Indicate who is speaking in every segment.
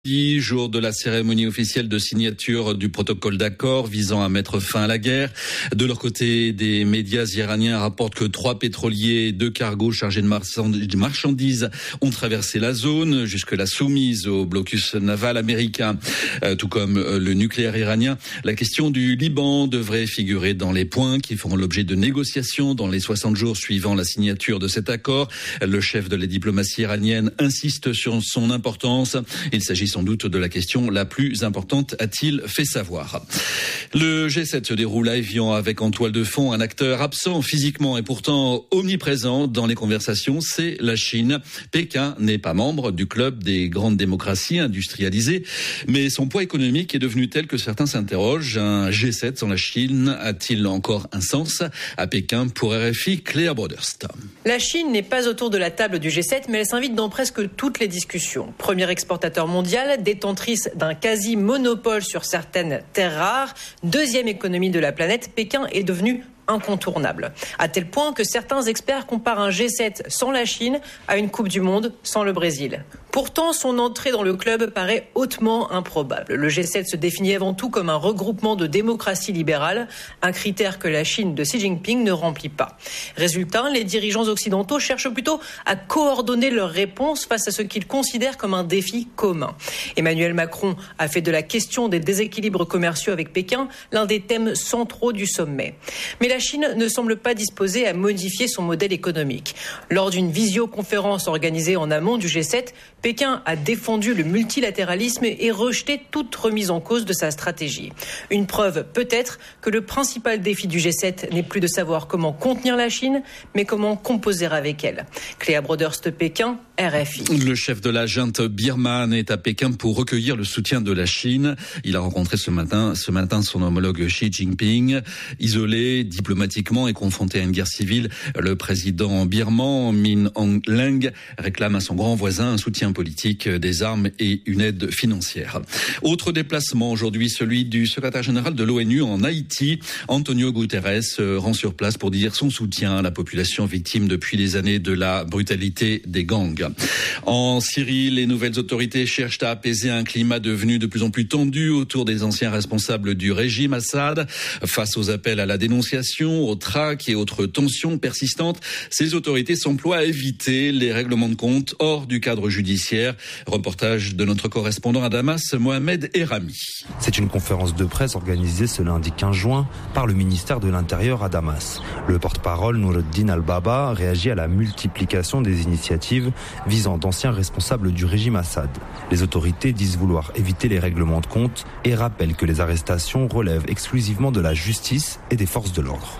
Speaker 1: Jour de la cérémonie officielle de signature du protocole d'accord visant à mettre fin à la guerre. De leur côté, des médias iraniens rapportent que 3 pétroliers et 2 cargos chargés de marchandises ont traversé la zone, jusque-là soumise au blocus naval américain. Tout comme le nucléaire iranien, la question du Liban devrait figurer dans les points qui feront l'objet de négociations dans les 60 jours suivant la signature de cet accord. Le chef de la diplomatie iranienne insiste sur son importance. Il s'agit sans doute de la question la plus importante, a-t-il fait savoir. Le G7 se déroule à Évian avec en toile de fond un acteur absent physiquement et pourtant omniprésent dans les conversations, c'est la Chine. Pékin n'est pas membre du club des grandes démocraties industrialisées, mais son poids économique est devenu tel que certains s'interrogent. Un G7 sans la Chine a-t-il encore un sens? À Pékin, pour RFI, Cléa Broderst.
Speaker 2: La Chine n'est pas autour de la table du G7, mais elle s'invite dans presque toutes les discussions. Premier exportateur mondial, détentrice d'un quasi-monopole sur certaines terres rares, deuxième économie de la planète, Pékin est devenu incontournable. À tel point que certains experts comparent un G7 sans la Chine à une Coupe du Monde sans le Brésil. Pourtant, son entrée dans le club paraît hautement improbable. Le G7 se définit avant tout comme un regroupement de démocraties libérales, un critère que la Chine de Xi Jinping ne remplit pas. Résultat, les dirigeants occidentaux cherchent plutôt à coordonner leurs réponses face à ce qu'ils considèrent comme un défi commun. Emmanuel Macron a fait de la question des déséquilibres commerciaux avec Pékin l'un des thèmes centraux du sommet. Mais la Chine ne semble pas disposée à modifier son modèle économique. Lors d'une visioconférence organisée en amont du G7, Pékin a défendu le multilatéralisme et rejeté toute remise en cause de sa stratégie. Une preuve peut-être que le principal défi du G7 n'est plus de savoir comment contenir la Chine, mais comment composer avec elle. Cléa Broderst, Pékin, RFI.
Speaker 1: Le chef de la junte birmane est à Pékin pour recueillir le soutien de la Chine. Il a rencontré ce matin son homologue Xi Jinping. Isolé diplomatiquement et confronté à une guerre civile, le président birman Min Aung Hlaing réclame à son grand voisin un soutien politique, des armes et une aide financière. Autre déplacement aujourd'hui, celui du secrétaire général de l'ONU en Haïti. Antonio Guterres rend sur place pour dire son soutien à la population victime depuis des années de la brutalité des gangs. En Syrie, les nouvelles autorités cherchent à apaiser un climat devenu de plus en plus tendu autour des anciens responsables du régime Assad. Face aux appels à la dénonciation, aux traques et autres tensions persistantes, ces autorités s'emploient à éviter les règlements de compte hors du cadre judiciaire. Reportage de notre correspondant à Damas, Mohamed Erami.
Speaker 3: C'est une conférence de presse organisée ce lundi 15 juin par le ministère de l'Intérieur à Damas. Le porte-parole Noureddin Al-Baba réagit à la multiplication des initiatives visant d'anciens responsables du régime Assad. Les autorités disent vouloir éviter les règlements de compte et rappellent que les arrestations relèvent exclusivement de la justice et des forces de l'ordre.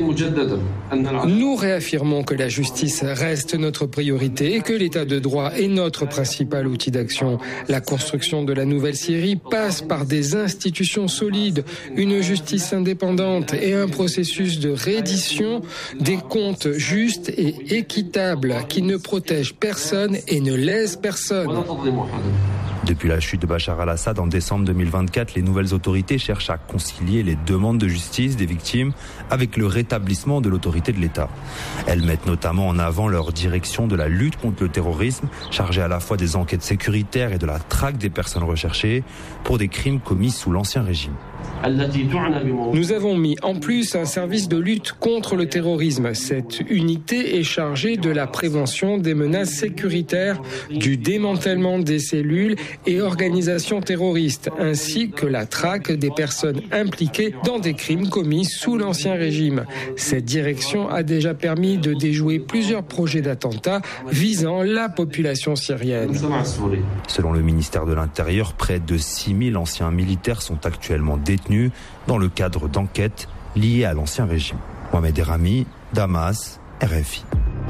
Speaker 4: Nous réaffirmons que la justice reste notre priorité et que l'état de droit est notre principal outil d'action. La construction de la nouvelle Syrie passe par des institutions solides, une justice indépendante et un processus de reddition des comptes justes et équitables qui ne protège personne et ne lèse personne.
Speaker 3: Depuis la chute de Bachar al-Assad en décembre 2024, les nouvelles autorités cherchent à concilier les demandes de justice des victimes avec le rétablissement de l'autorité de l'État. Elles mettent notamment en avant leur direction de la lutte contre le terrorisme, chargée à la fois des enquêtes sécuritaires et de la traque des personnes recherchées pour des crimes commis sous l'ancien régime.
Speaker 4: Nous avons mis en plus un service de lutte contre le terrorisme. Cette unité est chargée de la prévention des menaces sécuritaires, du démantèlement des cellules et organisations terroristes, ainsi que la traque des personnes impliquées dans des crimes commis sous l'ancien régime. Cette direction a déjà permis de déjouer plusieurs projets d'attentats visant la population syrienne.
Speaker 3: Selon le ministère de l'Intérieur, près de 6000 anciens militaires sont actuellement détenus dans le cadre d'enquêtes liées à l'ancien régime. Mohamed Erami, Damas, RFI.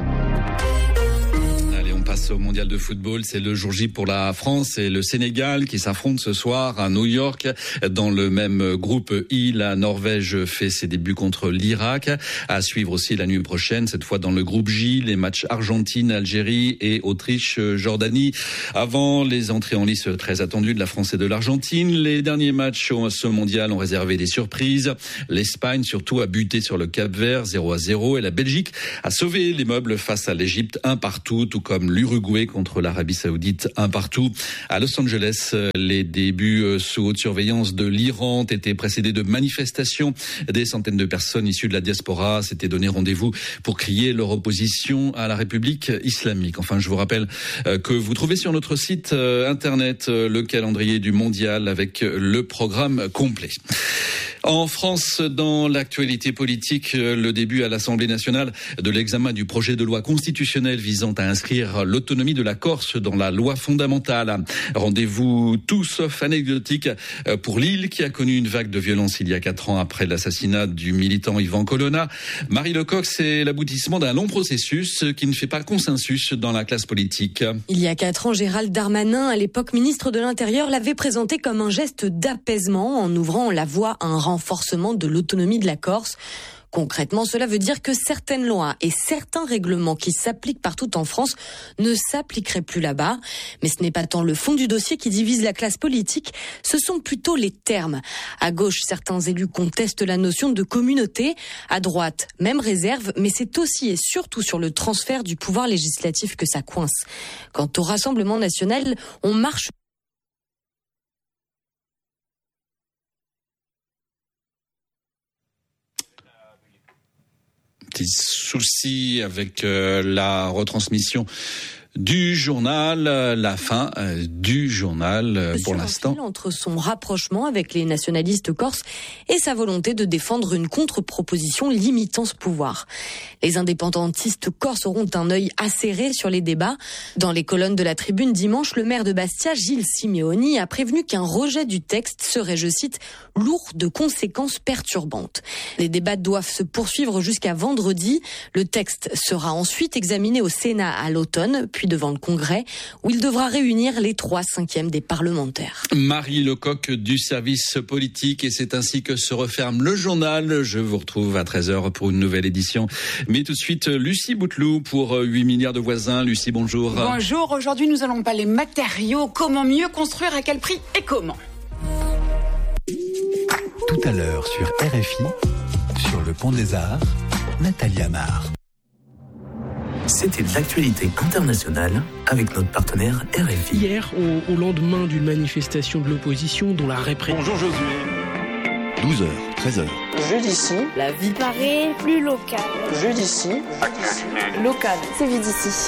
Speaker 1: Passe au mondial de football, c'est le jour J pour la France et le Sénégal qui s'affrontent ce soir à New York. Dans le même groupe I, la Norvège fait ses débuts contre l'Irak. À suivre aussi la nuit prochaine, cette fois dans le groupe J, les matchs Argentine, Algérie et Autriche, Jordanie. Avant les entrées en lice très attendues de la France et de l'Argentine, les derniers matchs au ce mondial ont réservé des surprises. L'Espagne surtout a buté sur le Cap-Vert 0-0 et la Belgique a sauvé les meubles face à l'Égypte 1-1, tout comme l'Uruguay l'Uruguay contre l'Arabie Saoudite 1-1. À Los Angeles, les débuts sous haute surveillance de l'Iran ont été précédés de manifestations. Des centaines de personnes issues de la diaspora s'étaient donné rendez-vous pour crier leur opposition à la République islamique. Enfin, je vous rappelle que vous trouvez sur notre site internet le calendrier du mondial avec le programme complet. En France, dans l'actualité politique, le début à l'Assemblée nationale de l'examen du projet de loi constitutionnelle visant à inscrire l'autonomie de la Corse dans la loi fondamentale. Rendez-vous tout sauf anecdotique pour l'île qui a connu une vague de violence il y a 4 ans après l'assassinat du militant Yvan Colonna. Marie Lecoq, c'est l'aboutissement d'un long processus qui ne fait pas consensus dans la classe politique.
Speaker 5: Il y a 4 ans, Gérald Darmanin, à l'époque ministre de l'Intérieur, l'avait présenté comme un geste d'apaisement en ouvrant la voie à un renforcement de l'autonomie de la Corse. Concrètement, cela veut dire que certaines lois et certains règlements qui s'appliquent partout en France ne s'appliqueraient plus là-bas. Mais ce n'est pas tant le fond du dossier qui divise la classe politique, ce sont plutôt les termes. À gauche, certains élus contestent la notion de communauté. À droite, même réserve, mais c'est aussi et surtout sur le transfert du pouvoir législatif que ça coince. Quant au Rassemblement national, on marche
Speaker 1: Petit souci avec la retransmission du journal, la fin du journal pour l'instant.
Speaker 5: Entre son rapprochement avec les nationalistes corses et sa volonté de défendre une contre-proposition limitant ce pouvoir. Les indépendantistes corses auront un œil acéré sur les débats. Dans les colonnes de la Tribune dimanche, le maire de Bastia, Gilles Simeoni, a prévenu qu'un rejet du texte serait, je cite, lourd de conséquences perturbantes. Les débats doivent se poursuivre jusqu'à vendredi. Le texte sera ensuite examiné au Sénat à l'automne, puis devant le Congrès, où il devra réunir les 3/5 des parlementaires.
Speaker 1: Marie Lecoq du service politique, et c'est ainsi que se referme le journal. Je vous retrouve à 13h pour une nouvelle édition. Mais tout de suite, Lucie Bouteloup pour 8 milliards de voisins. Lucie, bonjour.
Speaker 6: Bonjour, aujourd'hui nous allons parler matériaux, comment mieux construire, à quel prix et comment.
Speaker 7: Tout à l'heure sur RFI, sur le Pont des Arts, Nathalie Amar.
Speaker 8: C'était l'actualité internationale avec notre partenaire RFI.
Speaker 9: Hier, au lendemain d'une manifestation de l'opposition dont la répression...
Speaker 10: Bonjour Josué.
Speaker 7: 12h, 13h.
Speaker 11: Jeu d'ici.
Speaker 12: La vie paraît plus locale.
Speaker 11: Jeu d'ici.
Speaker 12: Local. C'est vie d'ici.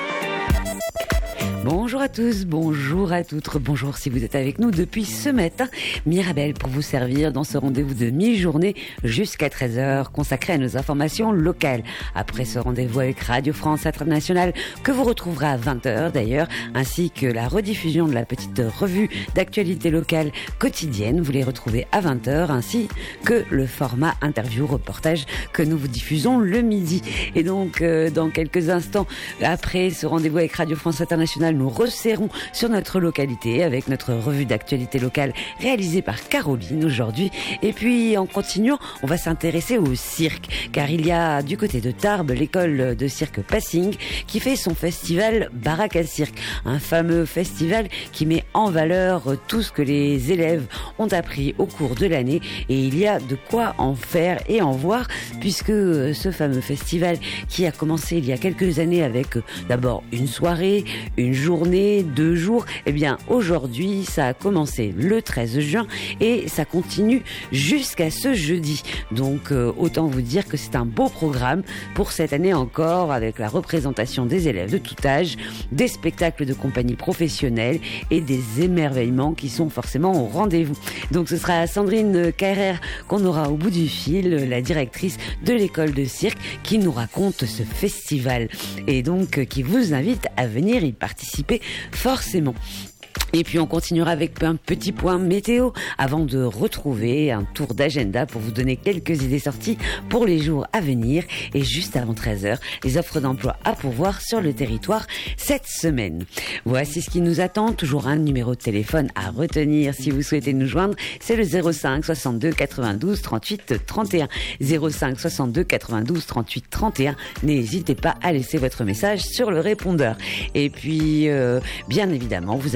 Speaker 13: Bonjour à tous, bonjour à toutes, bonjour si vous êtes avec nous depuis ce matin. Mirabelle pour vous servir dans ce rendez-vous de mi-journée jusqu'à 13h consacré à nos informations locales. Après ce rendez-vous avec Radio France Internationale que vous retrouverez à 20h d'ailleurs, ainsi que la rediffusion de la petite revue d'actualité locale quotidienne, vous les retrouvez à 20h, ainsi que le format interview-reportage que nous vous diffusons le midi. Et donc dans quelques instants, après ce rendez-vous avec Radio France Internationale, nous resserrons sur notre localité avec notre revue d'actualité locale réalisée par Caroline aujourd'hui. Et puis en continuant, on va s'intéresser au cirque, car il y a du côté de Tarbes l'école de cirque Passing qui fait son festival Baraque à Cirque, un fameux festival qui met en valeur tout ce que les élèves ont appris au cours de l'année, et il y a de quoi en faire et en voir, puisque ce fameux festival qui a commencé il y a quelques années avec d'abord une soirée, une journée, 2 jours, eh bien aujourd'hui ça a commencé le 13 juin et ça continue jusqu'à ce jeudi. Donc autant vous dire que c'est un beau programme pour cette année encore, avec la représentation des élèves de tout âge, des spectacles de compagnie professionnelle et des émerveillements qui sont forcément au rendez-vous. Donc ce sera Sandrine Carrère qu'on aura au bout du fil, la directrice de l'école de cirque, qui nous raconte ce festival et donc qui vous invite à venir y participer forcément. Et puis on continuera avec un petit point météo avant de retrouver un tour d'agenda pour vous donner quelques idées sorties pour les jours à venir. Et juste avant 13h, les offres d'emploi à pourvoir sur le territoire cette semaine. Voici ce qui nous attend. Toujours un numéro de téléphone à retenir si vous souhaitez nous joindre. C'est le 05 62 92 38 31. 05 62 92 38 31. N'hésitez pas à laisser votre message sur le répondeur. Et puis, bien évidemment, vous avez également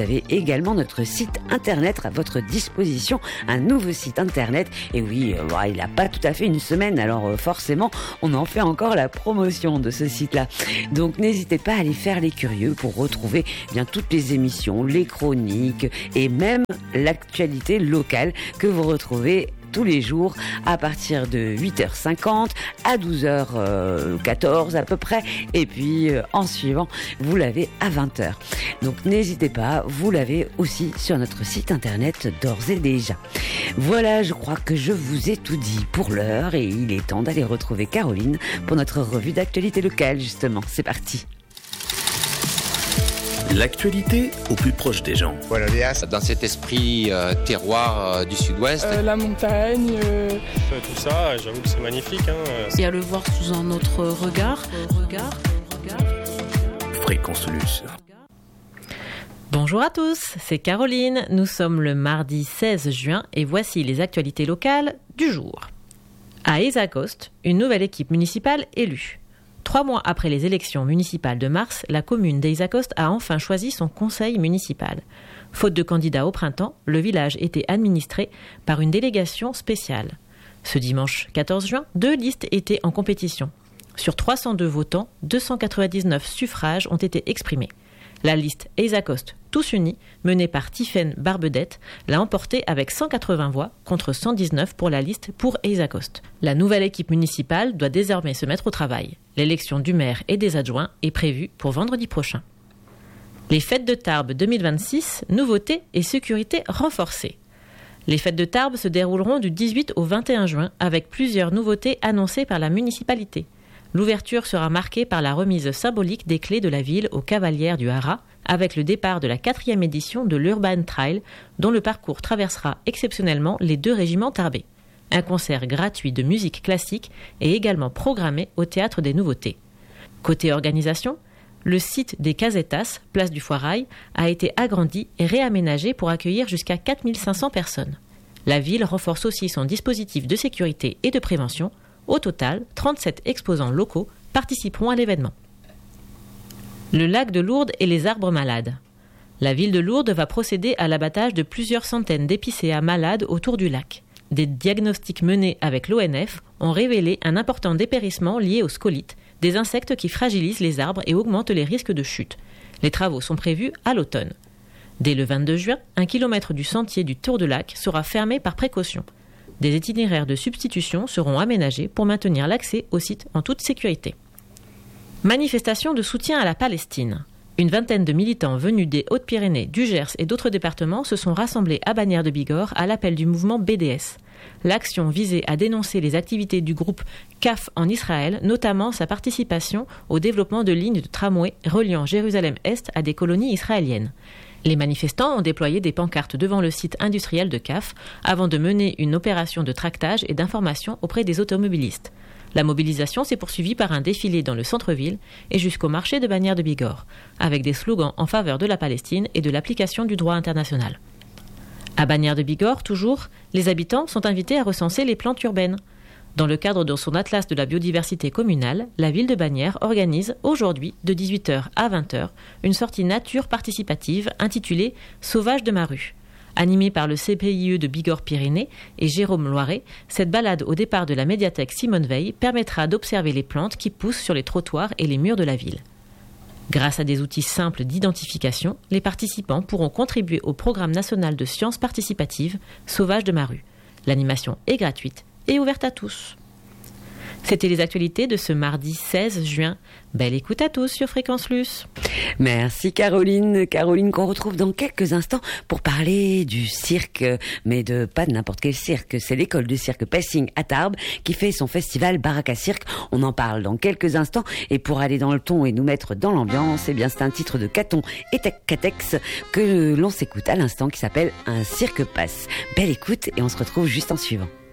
Speaker 13: également notre site internet à votre disposition, un nouveau site internet. Et oui, il n'a pas tout à fait une semaine, alors forcément, on en fait encore la promotion de ce site-là. Donc n'hésitez pas à aller faire les curieux pour retrouver bien toutes les émissions, les chroniques et même l'actualité locale que vous retrouvez tous les jours à partir de 8h50 à 12h14 à peu près, et puis en suivant vous l'avez à 20h. Donc n'hésitez pas, vous l'avez aussi sur notre site internet d'ores et déjà. Voilà, je crois que je vous ai tout dit pour l'heure et il est temps d'aller retrouver Caroline pour notre revue d'actualité locale justement. C'est parti.
Speaker 8: L'actualité au plus proche des gens.
Speaker 10: Voilà, dans cet esprit terroir du sud-ouest.
Speaker 11: La montagne.
Speaker 14: Tout ça, j'avoue que c'est magnifique.
Speaker 15: Et à le voir sous un autre regard.
Speaker 8: Fréquence Luce.
Speaker 16: Bonjour à tous, c'est Caroline. Nous sommes le mardi 16 juin et voici les actualités locales du jour. À Ayzacoste, une nouvelle équipe municipale élue. 3 mois après les élections municipales de mars, la commune d'Ayzacoste a enfin choisi son conseil municipal. Faute de candidats au printemps, le village était administré par une délégation spéciale. Ce dimanche 14 juin, 2 listes étaient en compétition. Sur 302 votants, 299 suffrages ont été exprimés. La liste Ayzacoste Tous Unis, menée par Tiffaine Barbedette, l'a emportée avec 180 voix contre 119 pour la liste pour Ayzacoste. La nouvelle équipe municipale doit désormais se mettre au travail. L'élection du maire et des adjoints est prévue pour vendredi prochain. Les fêtes de Tarbes 2026, nouveautés et sécurité renforcée. Les fêtes de Tarbes se dérouleront du 18 au 21 juin avec plusieurs nouveautés annoncées par la municipalité. L'ouverture sera marquée par la remise symbolique des clés de la ville aux cavalières du Haras, avec le départ de la 4e édition de l'Urban Trail, dont le parcours traversera exceptionnellement les 2 régiments tarbais. Un concert gratuit de musique classique est également programmé au Théâtre des Nouveautés. Côté organisation, le site des Casetas, place du Foirail, a été agrandi et réaménagé pour accueillir jusqu'à 4500 personnes. La ville renforce aussi son dispositif de sécurité et de prévention. Au total, 37 exposants locaux participeront à l'événement. Le lac de Lourdes et les arbres malades. La ville de Lourdes va procéder à l'abattage de plusieurs centaines d'épicéas malades autour du lac. Des diagnostics menés avec l'ONF ont révélé un important dépérissement lié aux scolytes, des insectes qui fragilisent les arbres et augmentent les risques de chute. Les travaux sont prévus à l'automne. Dès le 22 juin, 1 kilomètre du sentier du Tour de Lac sera fermé par précaution. Des itinéraires de substitution seront aménagés pour maintenir l'accès au site en toute sécurité. Manifestation de soutien à la Palestine. Une vingtaine de militants venus des Hautes-Pyrénées, du Gers et d'autres départements se sont rassemblés à Bagnères de Bigorre à l'appel du mouvement BDS. L'action visait à dénoncer les activités du groupe CAF en Israël, notamment sa participation au développement de lignes de tramway reliant Jérusalem-Est à des colonies israéliennes. Les manifestants ont déployé des pancartes devant le site industriel de CAF avant de mener une opération de tractage et d'information auprès des automobilistes. La mobilisation s'est poursuivie par un défilé dans le centre-ville et jusqu'au marché de Bagnères de Bigorre, avec des slogans en faveur de la Palestine et de l'application du droit international. À Bagnères de Bigorre, toujours, les habitants sont invités à recenser les plantes urbaines. Dans le cadre de son atlas de la biodiversité communale, la ville de Bagnères organise aujourd'hui, de 18h à 20h, une sortie nature participative intitulée « Sauvage de ma rue ». Animée par le CPIE de Bigorre-Pyrénées et Jérôme Loiret, cette balade au départ de la médiathèque Simone Veil permettra d'observer les plantes qui poussent sur les trottoirs et les murs de la ville. Grâce à des outils simples d'identification, les participants pourront contribuer au programme national de sciences participatives « Sauvage de ma rue ». L'animation est gratuite et ouverte à tous. C'était les actualités de ce mardi 16 juin. Belle écoute à tous sur Fréquence Luce.
Speaker 13: Merci Caroline. Caroline qu'on retrouve dans quelques instants pour parler du cirque, mais pas de n'importe quel cirque. C'est l'école de cirque Pessing à Tarbes qui fait son festival Baraka Cirque. On en parle dans quelques instants. Et pour aller dans le ton et nous mettre dans l'ambiance, eh bien c'est un titre de Caton et Catex que l'on s'écoute à l'instant qui s'appelle Un cirque passe. Belle écoute et on se retrouve juste en suivant.